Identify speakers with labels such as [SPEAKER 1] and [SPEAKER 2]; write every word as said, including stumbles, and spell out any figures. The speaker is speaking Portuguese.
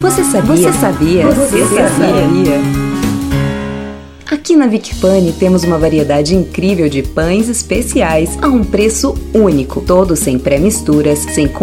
[SPEAKER 1] Você sabia? Você sabia? Você sabia? Aqui na Vicpani temos uma variedade incrível de pães especiais a um preço único, todos sem pré-misturas, sem